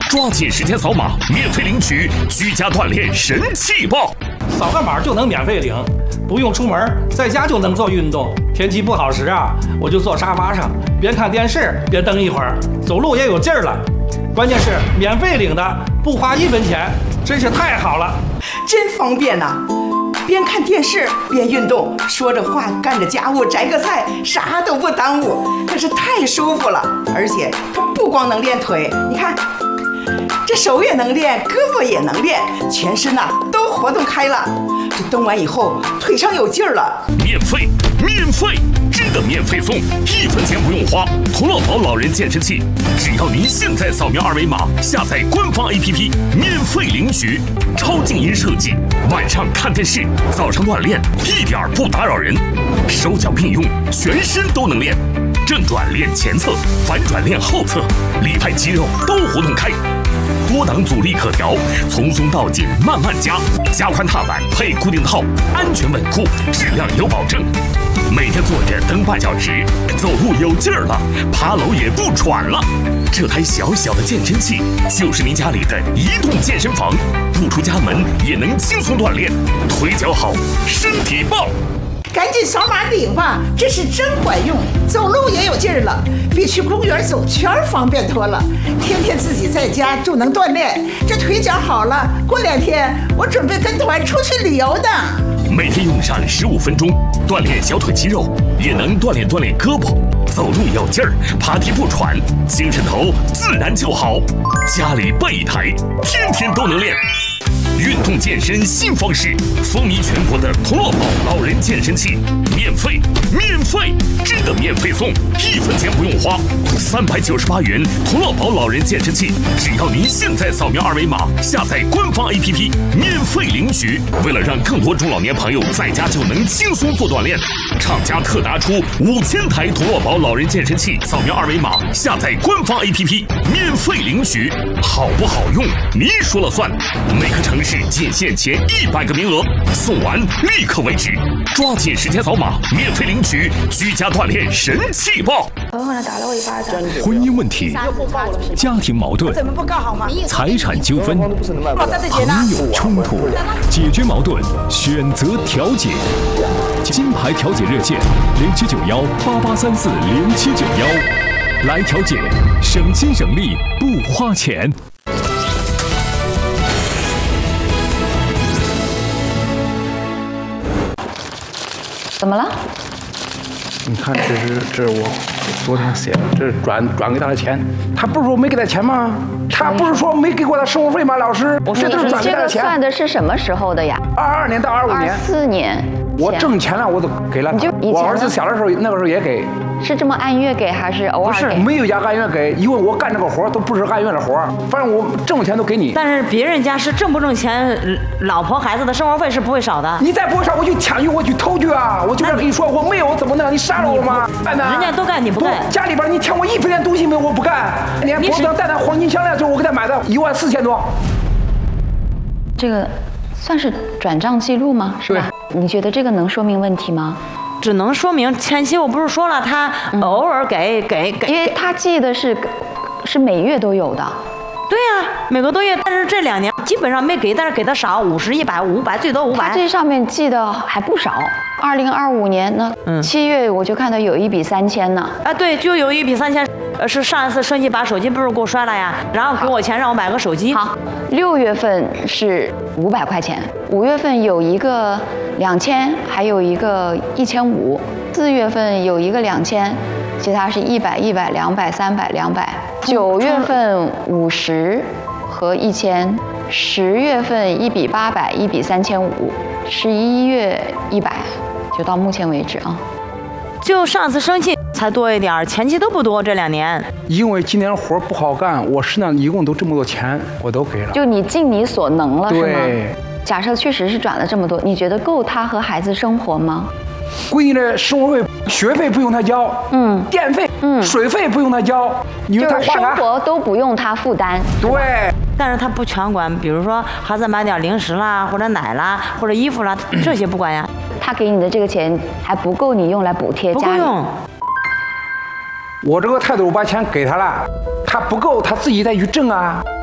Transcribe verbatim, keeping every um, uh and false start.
抓紧时间扫码，免费领取居家锻炼神器包。 扫个码就能免费领，不用出门，在家就能做运动。天气不好时啊，我就坐沙发上，边看电视边蹬一会儿，走路也有劲儿了。关键是免费领的，不花一分钱，真是太好了， 真方便呐、啊！边看电视边运动，说着话干着家务，摘个菜，啥都不耽误，可是太舒服了。而且它不光能练腿，你看，这手也能练，胳膊也能练，全身呐、啊、都活动开了。这蹬完以后，腿上有劲儿了。 免费，免费，真的免费送，一分钱不用花。童乐宝老人健身器，只要您现在扫描二维码，下载官方 A P P， 免费领取。超静音设计，晚上看电视，早上锻炼，一点不打扰人。手脚并用，全身都能练。正转练前侧，反转练后侧，里派肌肉都活动开。多档阻力可调，从松到紧慢慢加，加宽踏板配固定套，安全稳固，质量有保证。每天坐着蹬半小时，走路有劲儿了，爬楼也不喘了。这台小小的健身器就是您家里的移动健身房，不出家门也能轻松锻炼，腿脚好，身体棒。 赶紧扫码领吧，这是真管用，走路也有劲儿了，比去公园走圈方便多了。天天自己在家就能锻炼，这腿脚好了，过两天我准备跟团出去旅游的。 每天用上十五分钟，锻炼小腿肌肉，也能锻炼锻炼胳膊，走路有劲儿，爬梯不喘，精神头自然就好。家里备一台，天天都能练。运动健身新方式，风靡全国的童乐宝老人健身器，免费，免费，真的免费送，一分钱不用花。三百九十八元童乐宝老人健身器，只要您现在扫描二维码，下载官方 A P P， 免费领取。为了让更多中老年朋友在家就能轻松做锻炼，厂家特拿出五千台童乐宝老人健身器，扫描二维码，下载官方 A P P， 免费领取。好不好用，您说了算。每个城市仅限前一百个名额，送完立刻为止。抓紧时间扫码，免费领取居家锻炼神器包。 狠狠地打了我一巴掌。 婚姻问题、家庭矛盾、 怎么不告好吗？ 财产纠纷、朋友冲突，解决矛盾，选择调解。金牌调解热线零七九幺八八三四零七九幺，来调解，省心省力不花钱。 怎么了？ 你看，这是这是我昨天写的，这是转转给他的钱。他不是说没给他钱吗？他不是说没给过他生活费吗？老师，我这都是转给他的钱。 这个算的是什么时候的呀？ 二二年到二五年。 二四年。 我挣钱了，我都给了。我儿子小的时候，那个时候也给。 是这么按月给还是偶尔给？ 不是，没有家按月给，因为我干这个活都不是按月的活，反正我挣钱都给你。 但是别人家是挣不挣钱，老婆孩子的生活费是不会少的。 你再不会少，我去抢去，我去偷去啊！我就这跟你说，我没有，怎么能？你杀了我吗？ 人家都干，你不干。 家里边你抢我一分钱东西没有，我不干。连脖子上戴的黄金项链，就是我给他买的，一万四千多。 这个算是转账记录吗？是吧？你觉得这个能说明问题吗？ 只能说明前期我不是说了，他偶尔给、嗯、给给， 因为他记得是是每月都有的。 对呀、啊，每个多月，但是这两年基本上没给，但是给的少，五十、一百、五百，最多五百。 他这上面记的还不少。二零二五年呢，嗯、七月我就看到有一笔三千呢。 啊，对，就有一笔三千，呃，是上一次升级把手机不是给我摔了呀，然后给我钱让我买个手机。 好，六月份是五百块钱，五月份有一个两千，还有一个一千五，四月份有一个两千。其他是一百、一百、两百、三百、两百。九月份五十和一千，十月份一笔八百，一笔三千五，十一月一百，就到目前为止啊。 就上次生气才多一点，前期都不多这两年。 因为今年活不好干，我身上一共都这么多钱，我都给了。 就你尽你所能了，是吗？ 对。 假设确实是转了这么多，你觉得够他和孩子生活吗？ 闺女的生活费、学费不用他交，嗯，电费、嗯，水费不用他交，你说他花啥？ 就是生活都不用他负担。 对， 但是他不全管，比如说孩子买点零食啦，或者奶啦，或者衣服啦，这些不管呀。 他给你的这个钱还不够你用来补贴家里。 不用。 我这个态度，我把钱给他了，他不够，他自己再去挣啊。